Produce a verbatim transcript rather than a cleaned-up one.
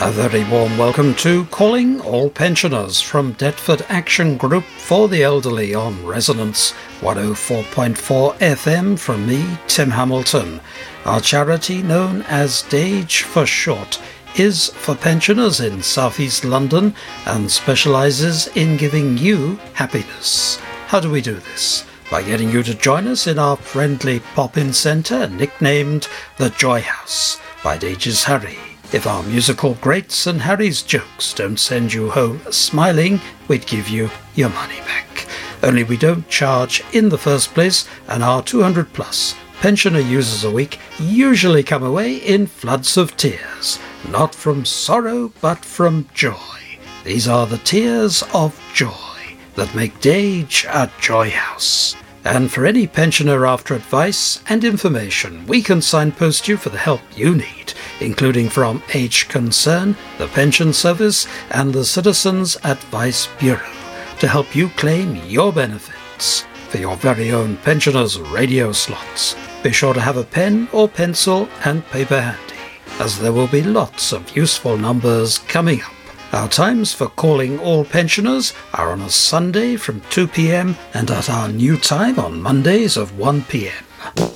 A very warm welcome to Calling All Pensioners from Deptford Action Group for the Elderly on Resonance one oh four point four F M from me, Tim Hamilton. Our charity, known as DAGE for short, is for pensioners in South East London and specialises in giving you happiness. How do we do this? By getting you to join us in our friendly pop-in centre nicknamed the Joy House by DAGE's Harry. If our musical greats and Harry's jokes don't send you home smiling, we'd give you your money back. Only we don't charge in the first place, and our two hundred plus pensioner users a week usually come away in floods of tears, not from sorrow but from joy. These are the tears of joy that make DAGE a Joy House. And for any pensioner after advice and information, we can signpost you for the help you need, including from Age Concern, the Pension Service, and the Citizens Advice Bureau, to help you claim your benefits for your very own pensioners' radio slots. Be sure to have a pen or pencil and paper handy, as there will be lots of useful numbers coming up. Our times for calling all pensioners are on a Sunday from two p.m. and at our new time on Mondays of one p.m.